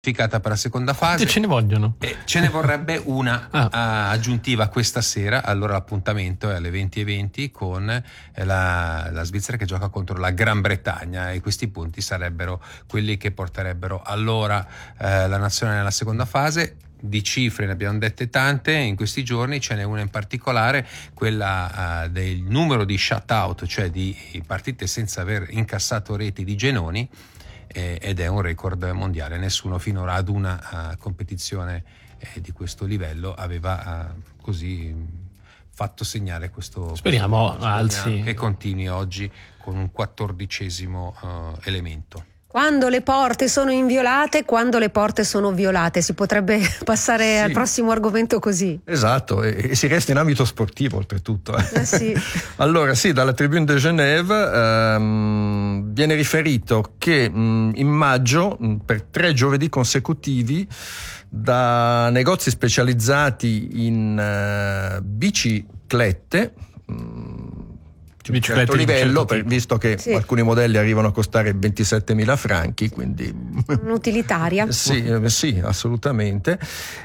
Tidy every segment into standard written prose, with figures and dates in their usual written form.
per la seconda fase. Ce ne vogliono. Ce ne vorrebbe una aggiuntiva questa sera. Allora l'appuntamento è alle 20:20 con la Svizzera che gioca contro la Gran Bretagna, e questi punti sarebbero quelli che porterebbero allora la nazionale nella seconda fase. Di cifre ne abbiamo dette tante in questi giorni, ce n'è una in particolare, quella del numero di shutout, cioè di partite senza aver incassato reti di Genoni, ed è un record mondiale. Nessuno finora ad una competizione di questo livello aveva così fatto segnare questo. Speriamo alzi e continui oggi con un 14° elemento. Quando le porte sono inviolate, quando le porte sono violate, si potrebbe passare al prossimo argomento così. Esatto, e si resta in ambito sportivo oltretutto. Sì. Allora sì, dalla Tribune de Genève viene riferito che in maggio, per 3 giovedì consecutivi, da negozi specializzati in biciclette di un certo livello, visto che alcuni modelli arrivano a costare 27.000 franchi, quindi un'utilitaria. Sì, assolutamente.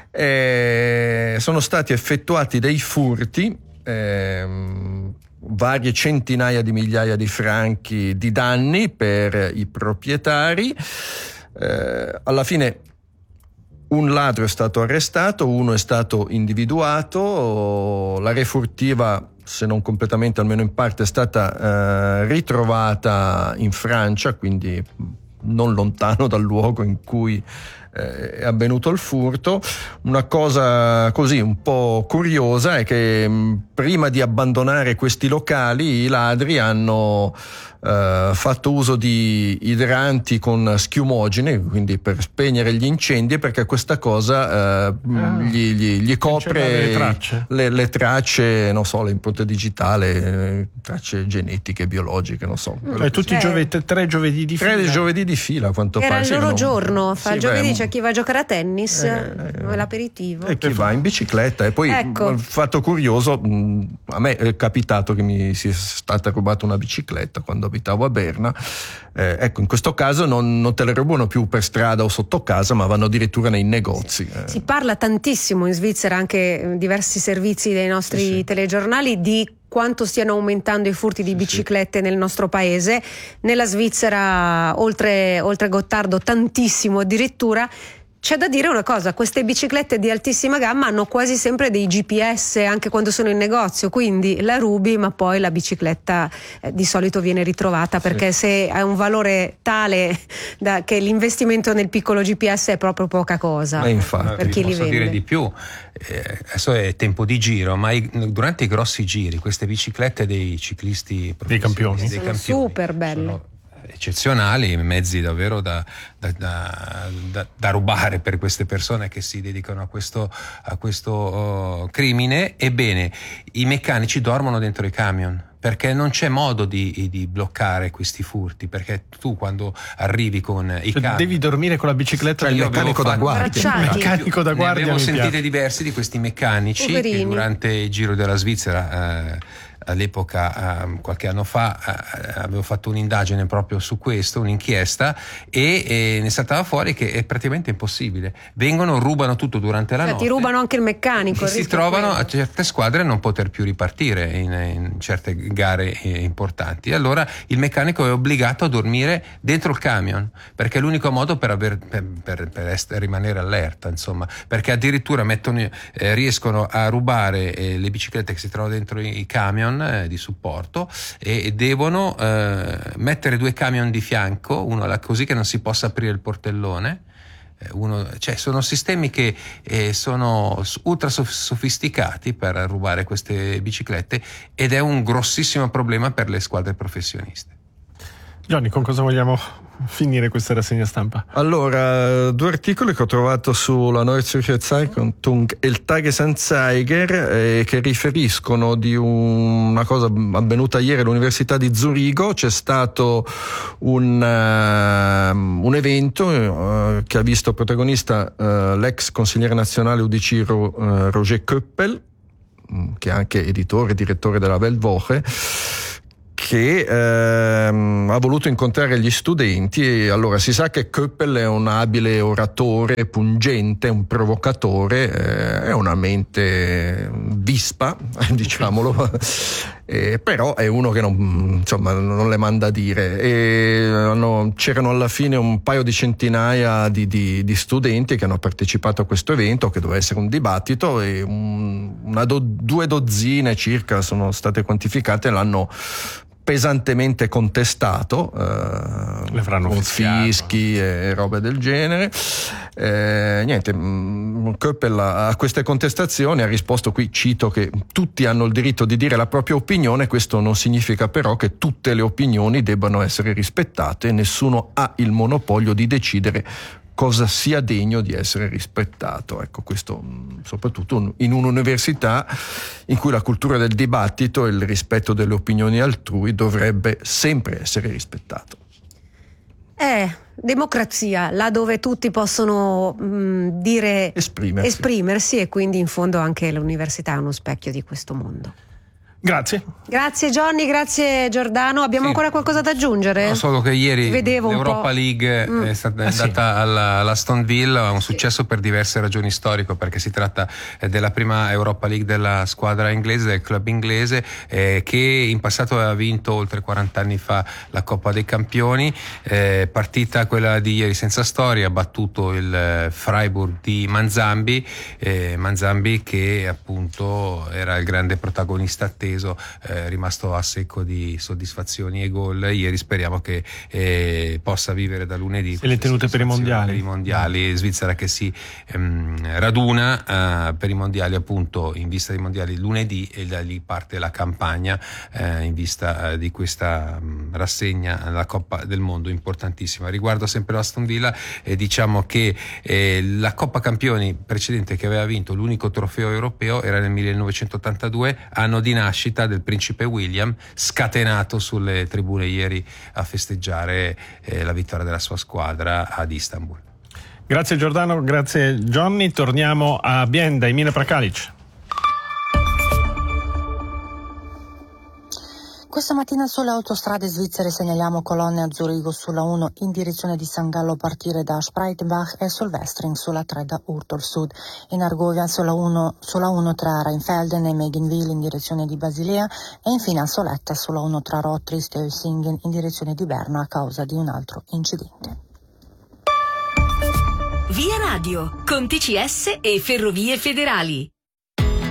Sono stati effettuati dei furti, varie centinaia di migliaia di franchi di danni per i proprietari. Alla fine un ladro è stato arrestato, uno è stato individuato, la refurtiva, se non completamente almeno in parte, è stata ritrovata in Francia, quindi non lontano dal luogo in cui è avvenuto il furto. Una cosa così un po' curiosa è che prima di abbandonare questi locali i ladri hanno fatto uso di idranti con schiumogene, quindi per spegnere gli incendi, perché questa cosa gli copre le tracce, non so, le impronte digitali, tracce genetiche, genetiche, non so. Tutti i 3 giovedì di fila. 3 giovedì di fila, a quanto pare. Era il loro giorno, il giovedì c'è chi va a giocare a tennis, l'aperitivo. E chi va in bicicletta. E poi il fatto curioso, a me è capitato che mi sia stata rubata una bicicletta quando abitavo a Berna. Ecco, in questo caso non te le rubano più per strada o sotto casa, ma vanno addirittura nei negozi. Si parla tantissimo in Svizzera, anche diversi servizi dei nostri telegiornali, di quanto stiano aumentando i furti di biciclette nel nostro paese. Nella Svizzera, oltre Gottardo, tantissimo addirittura. C'è da dire una cosa: queste biciclette di altissima gamma hanno quasi sempre dei GPS anche quando sono in negozio, quindi la rubi, ma poi la bicicletta di solito viene ritrovata, perché se ha un valore tale che l'investimento nel piccolo GPS è proprio poca cosa. Infatti, per chi li vende. Posso dire di più, adesso è tempo di giro, ma durante i grossi giri queste biciclette dei ciclisti dei campioni sono super belle, eccezionali, mezzi davvero da rubare per queste persone che si dedicano a questo crimine. Ebbene, i meccanici dormono dentro i camion, perché non c'è modo di bloccare questi furti, perché tu quando arrivi con i camion devi dormire con la bicicletta del meccanico da guardia. Ne avevo sentite diversi di questi meccanici che durante il Giro della Svizzera all'epoca, qualche anno fa, avevo fatto un'indagine proprio su questo, un'inchiesta, e ne saltava fuori che è praticamente impossibile. Rubano tutto durante la notte. Ti rubano anche il meccanico. Si trovano a certe squadre a non poter più ripartire in certe gare importanti. Allora il meccanico è obbligato a dormire dentro il camion, perché è l'unico modo per rimanere allerta, insomma, perché addirittura riescono a rubare le biciclette che si trovano dentro i camion di supporto, e devono mettere 2 camion di fianco, uno così che non si possa aprire il portellone. Sono sistemi che sono ultra sofisticati per rubare queste biciclette, ed è un grossissimo problema per le squadre professioniste. Johnny, con cosa vogliamo finire questa rassegna stampa? Allora, 2 articoli che ho trovato sulla Neue Zürcher Zeitung e il Tagesanzeiger che riferiscono di una cosa avvenuta ieri all'Università di Zurigo. C'è stato un evento che ha visto protagonista l'ex consigliere nazionale UDC Roger Köppel, che è anche editore e direttore della Weltwoche, che ha voluto incontrare gli studenti. E allora si sa che Köppel è un abile oratore, pungente, un provocatore, è una mente vispa, diciamolo, però è uno che non le manda a dire. C'erano alla fine un paio di centinaia di studenti che hanno partecipato a questo evento, che doveva essere un dibattito, e due dozzine circa sono state quantificate, l'hanno pesantemente contestato, le faranno con fischi e robe del genere. Köppel a queste contestazioni ha risposto, qui cito, che tutti hanno il diritto di dire la propria opinione, questo non significa però che tutte le opinioni debbano essere rispettate, nessuno ha il monopolio di decidere cosa sia degno di essere rispettato. Ecco, questo soprattutto in un'università in cui la cultura del dibattito e il rispetto delle opinioni altrui dovrebbe sempre essere rispettato. Democrazia, là dove tutti possono esprimersi, e quindi in fondo anche l'università è uno specchio di questo mondo. Grazie Johnny, grazie Giordano. Abbiamo ancora qualcosa da aggiungere? No, solo che ieri l'Europa League è stata andata all'Aston Villa, un successo per diverse ragioni storiche, perché si tratta della prima Europa League della squadra inglese, del club inglese, che in passato aveva vinto oltre 40 anni fa la Coppa dei Campioni. Partita quella di ieri senza storia, ha battuto il Freiburg di Manzambi che appunto era il grande protagonista atteso, rimasto a secco di soddisfazioni e gol. Ieri speriamo che possa vivere da lunedì. Se le tenute per i mondiali. Per i mondiali, Svizzera che si raduna per i mondiali, appunto in vista dei mondiali lunedì, e da lì parte la campagna in vista di questa rassegna alla Coppa del Mondo importantissima. Riguardo sempre l'Aston Villa, diciamo che la Coppa Campioni precedente che aveva vinto l'unico trofeo europeo era nel 1982, anno di nascita del principe William, scatenato sulle tribune ieri a festeggiare la vittoria della sua squadra ad Istanbul. Grazie Giordano, grazie Johnny. Torniamo a Bienda, Emina Prakalic. Questa mattina sulle autostrade svizzere segnaliamo colonne a Zurigo sulla 1 in direzione di San Gallo a partire da Spreitenbach e Solvestring sulla 3 da Urtol Sud. In Argovia sulla 1 tra Rheinfelden e Meginville in direzione di Basilea, e infine a Soletta sulla 1 tra Rottrist e Usingen in direzione di Berna a causa di un altro incidente. Via Radio, con TCS e Ferrovie Federali.